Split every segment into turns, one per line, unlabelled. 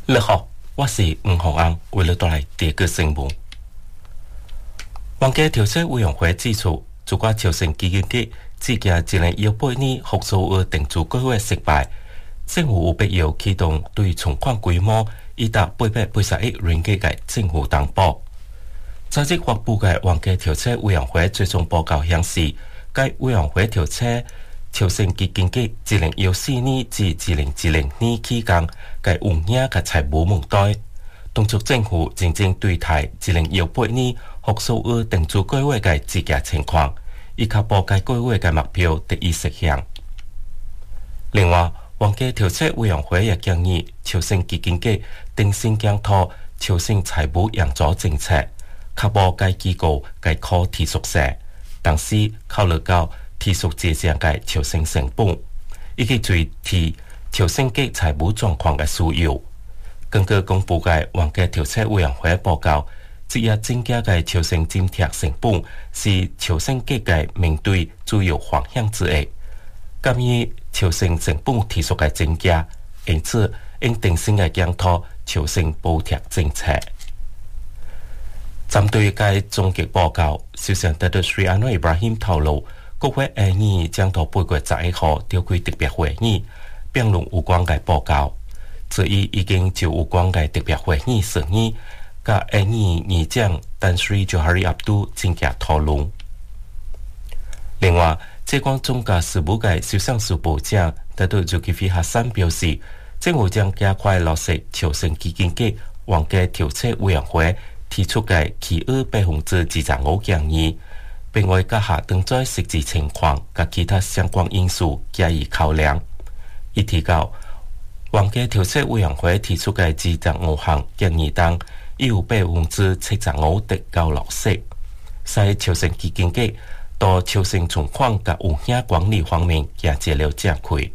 你好，我是吴宏安，为了带来第一个新闻。皇家调查委员会指出，如果朝鲜基金局只惊2018年复苏额定住计划失败，政府有必要启动对存款规模已达880亿ringgit的政府担保。昨日发布的皇家调查委员会最终报告显示，该委员会调查朝鲜基金局2014年至2010年期间嘅有影嘅财务问题，当局政府真正对待2018年复苏额定住计划嘅资格情况，以确保该计划嘅目标得以实现。另外，皇家调查委员会也建议朝鲜基金局重新检讨朝鲜财务援助政策，确保该机构嘅可持续性，同时考虑到持续借钱嘅朝鲜成本，以及最替朝鲜局财务状况嘅需要。根据公布嘅皇家调查委员会报告，这一增加嘅朝鲜津贴成本是朝鲜局嘅面对主要方向之一。鉴于朝鲜成本持续嘅增加，因此应定性嘅检讨朝鲜补贴政策。针对该终极报告，首相特使安诺伊布拉欣透露，国会下议将到8月11号召开特别会议，辩论有关嘅报告。此意已经就有关嘅特别会议审议，甲下议议长丹斯里佐哈里阿杜进行讨论。另外，接管中国事务嘅首相署部长特朱基菲哈山表示，政府将加快落实朝鲜基金局皇家调查委员会提出嘅企鹅2%建议，并为阁下当在实际情况及其他相关因素加以考量。伊提到，皇家调查委员会提出嘅25项建议中，已有75%得到落实，使朝鲜基金局到朝鲜存款及有影管理方面也接了正轨。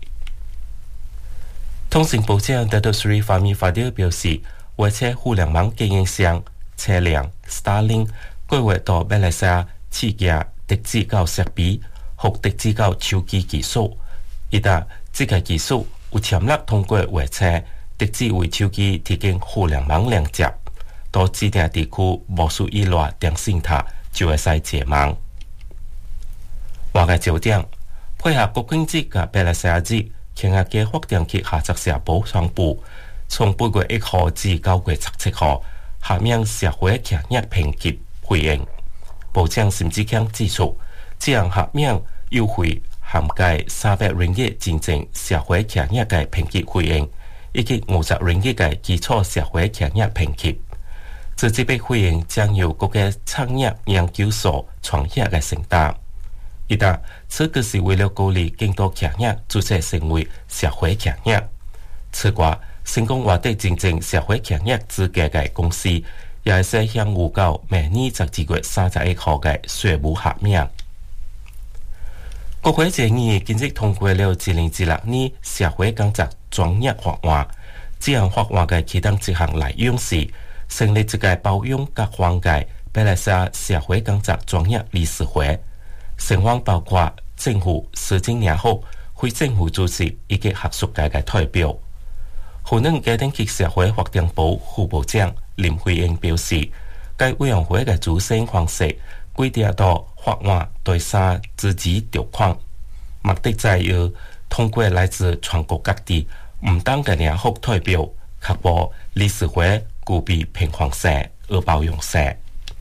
通信部长特斯里法米法迪表示，为且互联网供应商车辆 Starlink 计划到马来西亚试验直指到设备或直指到手机技术，一旦这个技术有潜力通过货车直指为手机提供互联网连接，到指定地区无需依赖电信塔就会使解盲。外界焦点配合国庆节及马来西亚节，庆下嘅发电机下载社保宣布，从8月1号至9月17号，下面社会企业评级回应。部长甚至强指出，这样下面优惠涵盖300ringgit真正社会企业嘅评级回应，以及50ringgit嘅基础社会企业评级。这笔回应将由国家产业研究所创业嘅承担。一旦此个是为了鼓励更多企业注册成为社会企业，此外，成功获得真正社会企业资格嘅公司，也会使享有到明年12月31号嘅税务豁免。国会建议近日通过了2016年社会工作专业法案，这样法案嘅其中一项内容是成立一个保养及缓解马来西亚社会工作专业理事会。成员包括政府、市政也好，非政府组织以及学术界嘅代表。河南家庭及社会发展部副部长林慧英表示，该委员会嘅组成方式规定到法案对3支持条款，目的在于通过来自全国各地唔同嘅联合代表，确保理事会具备平衡性而包容性。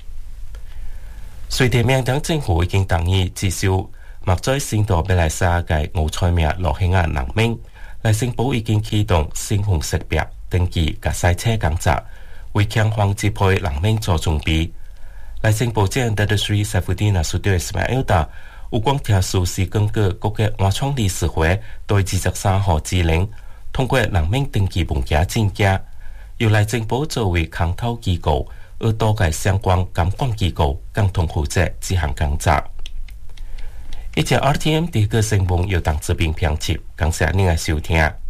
瑞典缅甸政府已经同意至少目在先到马来西亚嘅奥塞米亚罗兴亚人民，内政部已经启动身份识别、登记及赛车工作，为强方支配人民做准备。内政部长特斯里塞夫迪纳苏对斯迈尔达有关特殊是根据国家安创理事会对23号指令，通过人民登记文件证件，由内政部作为康头机构。而多个相关监管机构共同负责执行工作。一只 RTM 第一个新闻由邓志斌编辑，感谢您的收听。